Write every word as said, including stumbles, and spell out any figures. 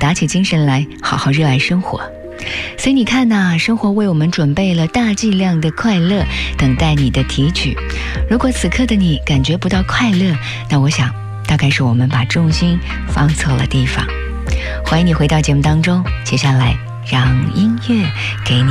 打起精神来，好好热爱生活。所以你看呐、啊，生活为我们准备了大剂量的快乐，等待你的提取。如果此刻的你感觉不到快乐，那我想大概是我们把重心放错了地方。欢迎你回到节目当中，接下来让音乐给你